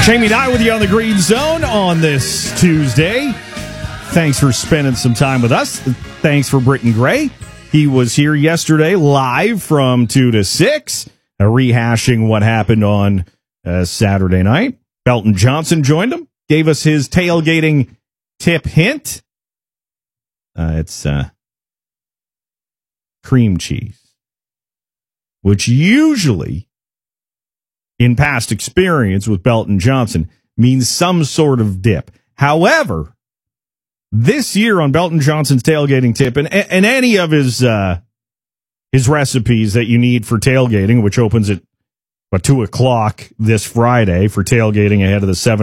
Jamie Nye with you on the Green Zone on this Tuesday. Thanks for spending some time with us. Thanks for Britton Gray. He was here yesterday live from 2 to 6, rehashing what happened on Saturday night. Belton Johnson joined him, gave us his tailgating tip hint. It's cream cheese, which usually, in past experience with Belton Johnson, means some sort of dip. However, this year on Belton Johnson's tailgating tip, and any of his recipes that you need for tailgating, which opens at 2 o'clock this Friday for tailgating ahead of the 7